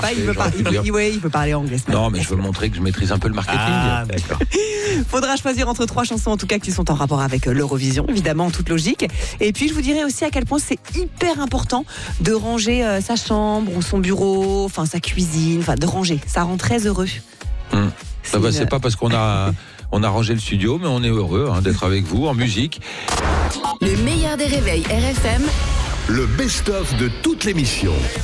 il veut parler anglais. Non, mais je veux montrer que je maîtrise un peu le marketing. Ah, d'accord. Faudra choisir entre 3 chansons en tout cas qui sont en rapport avec l'Eurovision, évidemment, en toute logique. Et puis je vous dirais aussi à quel point c'est hyper important de ranger sa chambre ou son bureau, enfin sa cuisine, enfin de ranger. Ça rend très heureux. C'est pas parce qu'on a rangé le studio, mais on est heureux d'être avec vous en musique. Le meilleur des réveils RFM. Le best-of de toute l'émission.